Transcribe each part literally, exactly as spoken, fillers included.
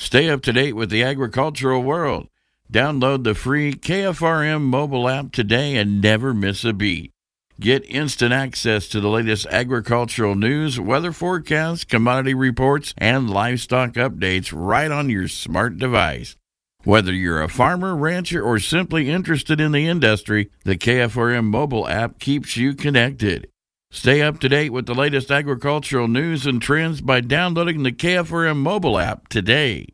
Stay up to date with the agricultural world. Download the free K F R M mobile app today and never miss a beat. Get instant access to the latest agricultural news, weather forecasts, commodity reports, and livestock updates right on your smart device. Whether you're a farmer, rancher, or simply interested in the industry, the K F R M mobile app keeps you connected. Stay up to date with the latest agricultural news and trends by downloading the K F R M mobile app today.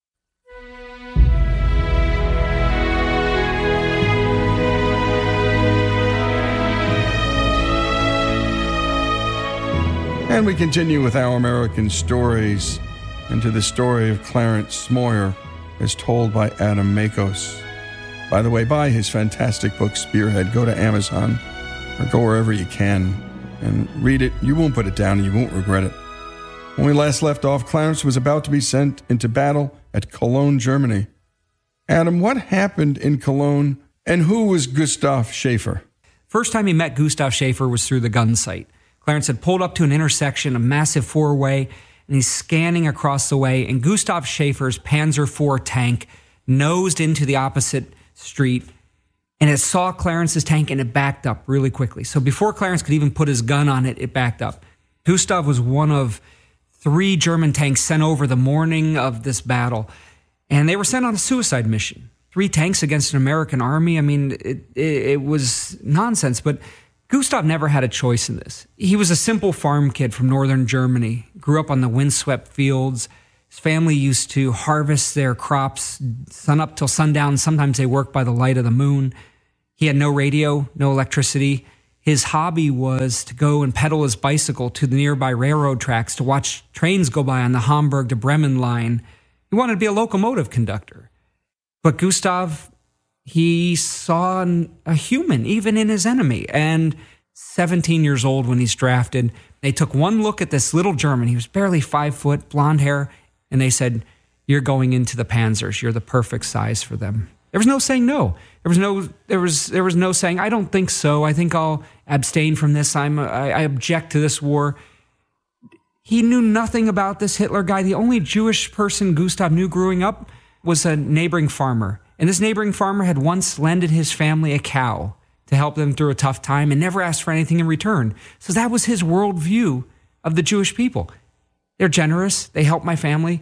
And we continue with Our American Stories, and to the story of Clarence Smoyer as told by Adam Makos. By the way, buy his fantastic book, Spearhead. Go to Amazon or go wherever you can and read it. You won't put it down and you won't regret it. When we last left off, Clarence was about to be sent into battle at Cologne, Germany. Adam, what happened in Cologne, and who was Gustav Schaefer? First time he met Gustav Schaefer was through the gun sight. Clarence had pulled up to an intersection, a massive four-way, and he's scanning across the way, and Gustav Schaefer's Panzer four tank nosed into the opposite street, and it saw Clarence's tank, and it backed up really quickly. So before Clarence could even put his gun on it, it backed up. Gustav was one of three German tanks sent over the morning of this battle, and they were sent on a suicide mission. Three tanks against an American army. I mean, it, it, it was nonsense, but Gustav never had a choice in this. He was a simple farm kid from northern Germany, grew up on the windswept fields. His family used to harvest their crops sun up till sundown. Sometimes they worked by the light of the moon. He had no radio, no electricity. His hobby was to go and pedal his bicycle to the nearby railroad tracks to watch trains go by on the Hamburg to Bremen line. He wanted to be a locomotive conductor. But Gustav, he saw a human, even in his enemy. And seventeen years old when he's drafted, they took one look at this little German. He was barely five foot, blonde hair, and they said, "You're going into the Panzers. You're the perfect size for them." There was no saying no. There was no. There was. There was no saying, "I don't think so. I think I'll abstain from this. I'm. I, I object to this war." He knew nothing about this Hitler guy. The only Jewish person Gustav knew growing up was a neighboring farmer. And this neighboring farmer had once lended his family a cow to help them through a tough time and never asked for anything in return. So that was his worldview of the Jewish people. They're generous. They help my family.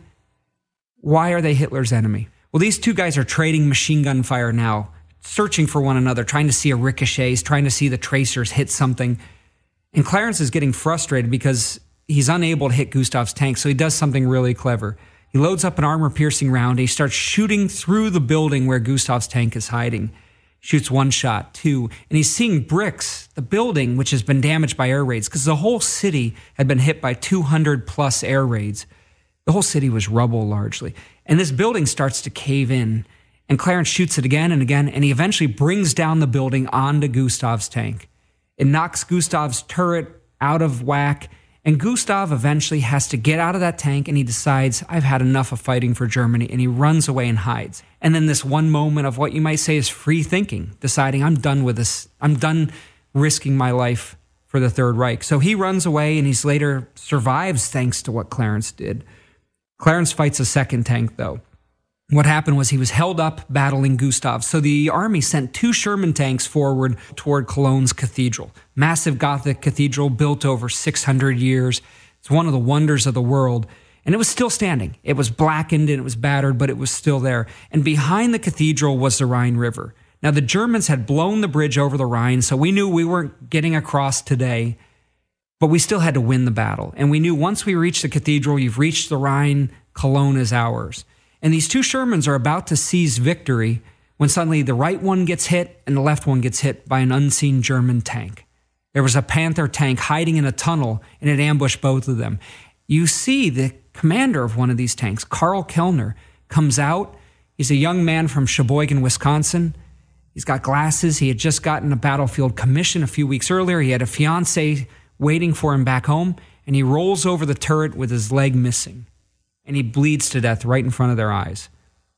Why are they Hitler's enemy? Well, these two guys are trading machine gun fire now, searching for one another, trying to see a ricochets, trying to see the tracers hit something. And Clarence is getting frustrated because he's unable to hit Gustav's tank, so he does something really clever. He loads up an armor-piercing round, and he starts shooting through the building where Gustav's tank is hiding. Shoots one shot, two, and he's seeing bricks, the building, which has been damaged by air raids, because the whole city had been hit by two hundred plus air raids. The whole city was rubble, largely. And this building starts to cave in, and Clarence shoots it again and again, and he eventually brings down the building onto Gustav's tank. It knocks Gustav's turret out of whack, and Gustav eventually has to get out of that tank, and he decides, I've had enough of fighting for Germany, and he runs away and hides. And then this one moment of what you might say is free thinking, deciding, I'm done with this. I'm done risking my life for the Third Reich. So he runs away, and he's later survives thanks to what Clarence did. Clarence fights a second tank, though. What happened was he was held up battling Gustav. So the army sent two Sherman tanks forward toward Cologne's cathedral. Massive Gothic cathedral built over six hundred years. It's one of the wonders of the world. And it was still standing. It was blackened and it was battered, but it was still there. And behind the cathedral was the Rhine River. Now, the Germans had blown the bridge over the Rhine, so we knew we weren't getting across today, but we still had to win the battle. And we knew once we reached the cathedral, you've reached the Rhine, Cologne is ours. And these two Shermans are about to seize victory when suddenly the right one gets hit and the left one gets hit by an unseen German tank. There was a Panther tank hiding in a tunnel, and it ambushed both of them. You see the commander of one of these tanks, Karl Kellner, comes out. He's a young man from Sheboygan, Wisconsin. He's got glasses. He had just gotten a battlefield commission a few weeks earlier. He had a fiancée waiting for him back home, and he rolls over the turret with his leg missing. And he bleeds to death right in front of their eyes.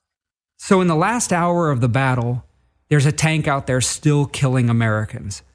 So in the last hour of the battle, there's a tank out there still killing Americans.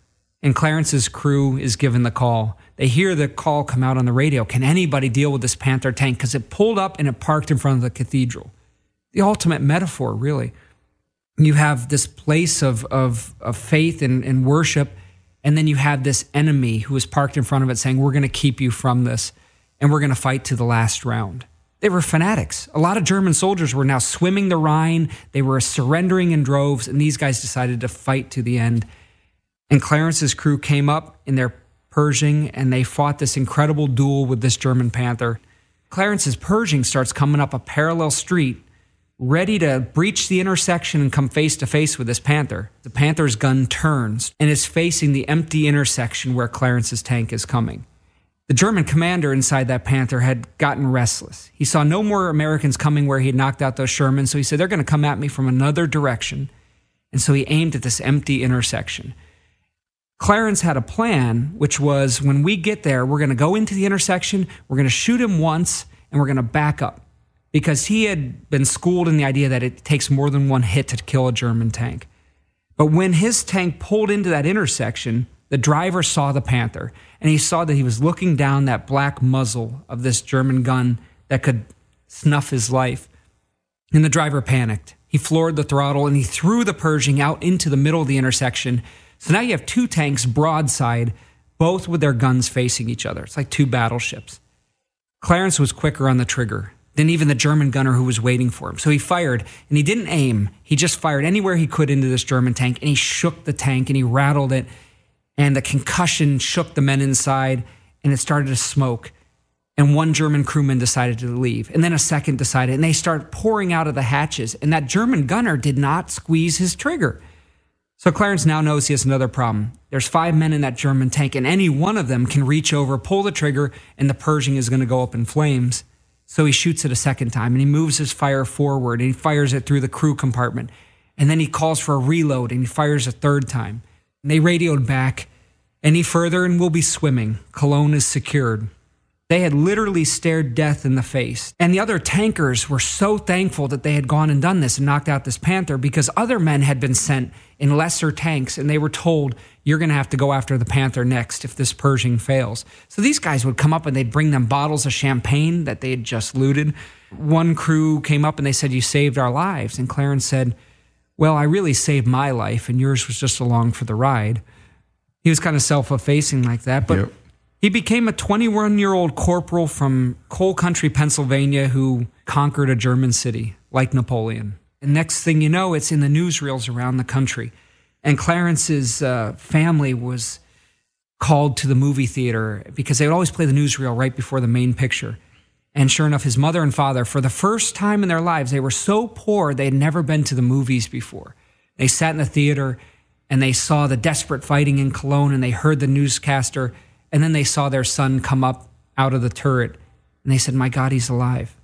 And Clarence's crew is given the call. They hear the call come out on the radio. Can anybody deal with this Panther tank? Because it pulled up and it parked in front of the cathedral. The ultimate metaphor, really. You have this place of, of, of faith and, and worship, and then you have this enemy who is parked in front of it saying, we're going to keep you from this, and we're going to fight to the last round. They were fanatics. A lot of German soldiers were now swimming the Rhine. They were surrendering in droves, and these guys decided to fight to the end. And Clarence's crew came up in their Pershing, and they fought this incredible duel with this German Panther. Clarence's Pershing starts coming up a parallel street, ready to breach the intersection and come face to face with this Panther. The Panther's gun turns and is facing the empty intersection where Clarence's tank is coming. The German commander inside that Panther had gotten restless. He saw no more Americans coming where he had knocked out those Shermans, so he said, they're going to come at me from another direction. And so he aimed at this empty intersection. Clarence had a plan, which was, when we get there, we're going to go into the intersection, we're going to shoot him once, and we're going to back up. Because he had been schooled in the idea that it takes more than one hit to kill a German tank. But when his tank pulled into that intersection, the driver saw the Panther, and he saw that he was looking down that black muzzle of this German gun that could snuff his life. And the driver panicked. He floored the throttle, and he threw the Pershing out into the middle of the intersection. So now you have two tanks broadside, both with their guns facing each other. It's like two battleships. Clarence was quicker on the trigger than even the German gunner who was waiting for him. So he fired, and he didn't aim. He just fired anywhere he could into this German tank, and he shook the tank, and he rattled it, and the concussion shook the men inside, and it started to smoke. And one German crewman decided to leave, and then a second decided, and they started pouring out of the hatches, and that German gunner did not squeeze his trigger. So Clarence now knows he has another problem. There's five men in that German tank, and any one of them can reach over, pull the trigger, and the Pershing is going to go up in flames. So he shoots it a second time, and he moves his fire forward, and he fires it through the crew compartment. And then he calls for a reload, and he fires a third time. And they radioed back, any further and we'll be swimming. Cologne is secured. They had literally stared death in the face. And the other tankers were so thankful that they had gone and done this and knocked out this Panther, because other men had been sent in lesser tanks, and they were told, you're going to have to go after the Panther next if this Pershing fails. So these guys would come up and they'd bring them bottles of champagne that they had just looted. One crew came up and they said, you saved our lives. And Clarence said, well, I really saved my life, and yours was just along for the ride. He was kind of self-effacing like that, but yep. He became a twenty-one-year-old corporal from Coal Country, Pennsylvania, who conquered a German city, like Napoleon. And next thing you know, it's in the newsreels around the country. And Clarence's uh, family was called to the movie theater because they would always play the newsreel right before the main picture. And sure enough, his mother and father, for the first time in their lives, they were so poor they had never been to the movies before. They sat in the theater and they saw the desperate fighting in Cologne, and they heard the newscaster, and then they saw their son come up out of the turret, and they said, my God, he's alive.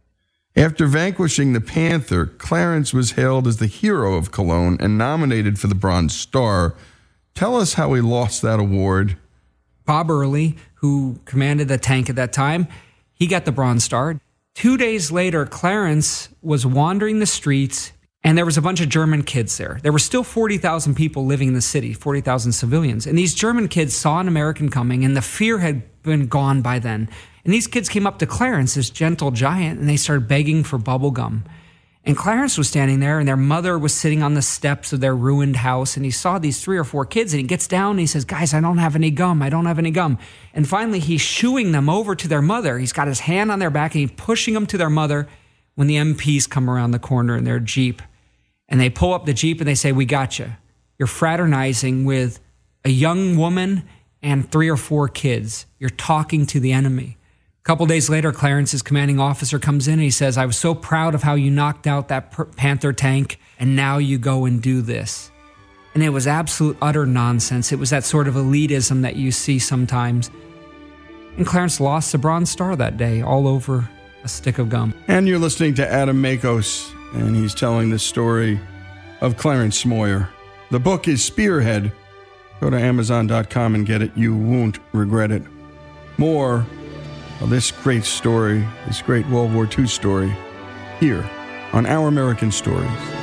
After vanquishing the Panther, Clarence was hailed as the hero of Cologne and nominated for the Bronze Star. Tell us how he lost that award. Bob Early, who commanded the tank at that time, he got the Bronze Star. Two days later, Clarence was wandering the streets, and there was a bunch of German kids there. There were still forty thousand people living in the city, forty thousand civilians. And these German kids saw an American coming, and the fear had been gone by then. And these kids came up to Clarence, this gentle giant, and they started begging for bubble gum. And Clarence was standing there, and their mother was sitting on the steps of their ruined house, and he saw these three or four kids, and he gets down, and he says, guys, I don't have any gum. I don't have any gum. And finally, he's shooing them over to their mother. He's got his hand on their back, and he's pushing them to their mother when the M Ps come around the corner in their Jeep. And they pull up the Jeep, and they say, we got you. You're fraternizing with a young woman and three or four kids. You're talking to the enemy. A couple days later, Clarence's commanding officer comes in, and he says, I was so proud of how you knocked out that Panther tank, and now you go and do this. And it was absolute, utter nonsense. It was that sort of elitism that you see sometimes. And Clarence lost the Bronze Star that day, all over a stick of gum. And you're listening to Adam Makos, and he's telling the story of Clarence Smoyer. The book is Spearhead. Go to amazon dot com and get it. You won't regret it. More of this great story, this great World War Two story, here on Our American Stories.